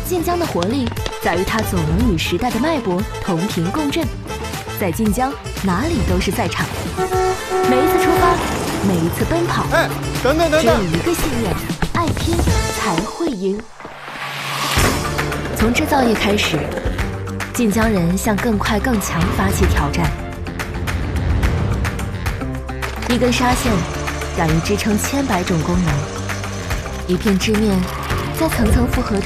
晋江的活力在于它总能与时代的脉搏同频共振。在晋江，哪里都是赛场。每一次出发，每一次奔跑，只有一个信念：爱拼才会赢。从制造业开始，晋江人向更快更强发起挑战。一根纱线敢于支撑千百种功能，一片织面在层层复合中